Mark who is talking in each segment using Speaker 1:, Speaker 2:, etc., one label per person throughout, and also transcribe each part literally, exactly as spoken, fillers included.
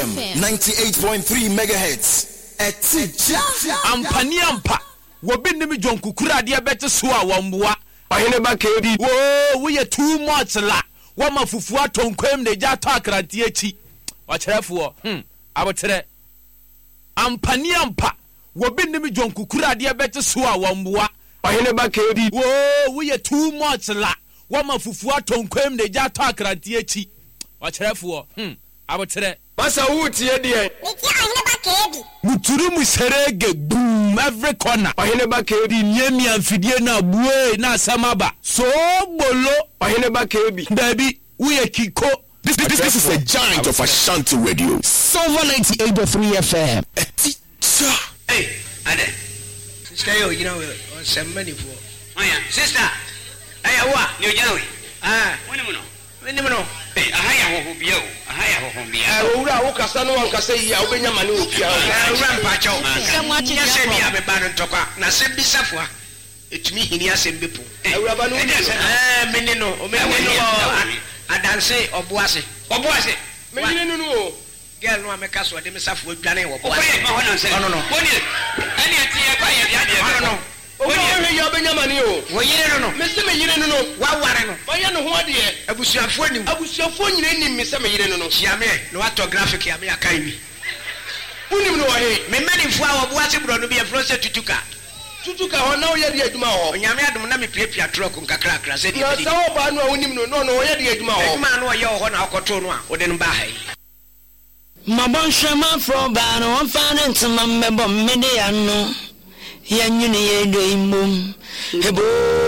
Speaker 1: M ninety-eight point three megahertz. Etija.
Speaker 2: Ampani ampa. Wobi nimi jonku kura de bete so a wamboa.
Speaker 3: Ohene ba kedi.
Speaker 2: Wo we ye too much la. Wa mafufu atonkwem ne ja to akrante achi. Wa cherefo. Hmm. Abotere. Ampani ampa. Wobi nimi jonku kura de bete so a wamboa.
Speaker 3: Ohene ba kedi.
Speaker 2: Wo we ye too much la. Wa mafufu atonkwem ne ja to akrante achi. Wa cherefo. Hmm. Abotere.
Speaker 3: Masa wutie de.
Speaker 4: Meti ahene ba kedi.
Speaker 2: Muturu muserege boom every corner.
Speaker 3: Ohene ba kedi.
Speaker 2: Nyemi amfidie na buwe na samaba. So bolo.
Speaker 3: Ohene ba kedi.
Speaker 2: Baby, uye kiko.
Speaker 1: This, this, this is the giant of Ashanti Radio. Silver ninety-eight point three F M.
Speaker 5: Hey, Ade. Sister, yo, you know, on some money for. Oh yeah, sister. Hey, what? You know, ah, when you know, when you know. Hey, ahaya ho bio, ahaya ho bio.
Speaker 3: Eh, ura wo kasa no anka say ya obenya mane opia.
Speaker 5: Eh, ura mpacho. Ya se bia me ba no ntokwa. Na se bisafoa. Etumi hini asem bepo.
Speaker 3: Eh, ura ba no.
Speaker 5: Eh, meni no, o meni no. Adanse oboase. Oboase.
Speaker 3: Meni no no.
Speaker 5: Girl no ameka so de mesafo adwane wo boase.
Speaker 3: Oboye ma hono se. No no.
Speaker 5: Boni. Ani ati e kwa ye bia de. No no.
Speaker 3: Oboye we ya obenya mane o.
Speaker 5: Wo yire no no.
Speaker 3: Me se me yire no no.
Speaker 5: Wa ware no.
Speaker 3: Ba ye no ho ade.
Speaker 5: Abusuafo nim.
Speaker 3: Abusuafo nyina nim me se me yire no no.
Speaker 5: Chiame no wato graphic ya me akai mi.
Speaker 3: Unim no he.
Speaker 5: Me menifo a wo boase bro no bi e fro se tutuka.
Speaker 3: Tutuka ho na wo ye de adwuma ho.
Speaker 5: Onyame adom na me piapia truck nkakra kra se di.
Speaker 3: Na sa wo ba no a wonim no no no wo ye de adwuma ho.
Speaker 5: Adwuma no ye ho na akoto no a wo de no ba hai.
Speaker 6: Mabon shema from bano on fan to my member many ano. Yanyuni ye do imum. Hebo.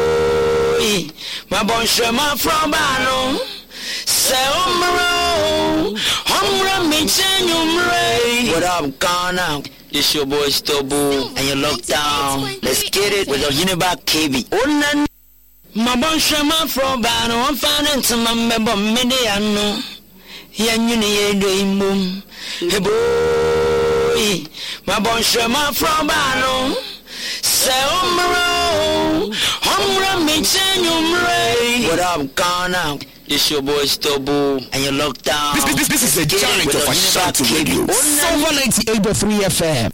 Speaker 6: Mabon shema from bano. Se umro. Humra me chenyumre. What up, Ghana? This your boy Stobu and you're locked down. Let's get it with a Uniback K B. Onan. Mabon shema from bano on fan to my member many ano. Yanyuni ye do imum. Hebo. Mabon shema from bano. Se umro. Humra me chenyumre. What up, Ghana? This your boy Stobu and you're locked down.
Speaker 1: This, this, this is the giant of Ashanti Radio. Silver ninety-eight point three F M.